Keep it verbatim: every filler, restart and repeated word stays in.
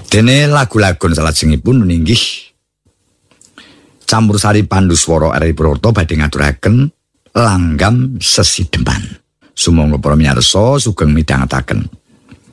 Dene lagu-lagu salajengipun ninggih campursari Panduswara R I Purwokerto badhe ngaturaken langgam sesideman. Sumangga para miyarsa sugeng midhangetaken.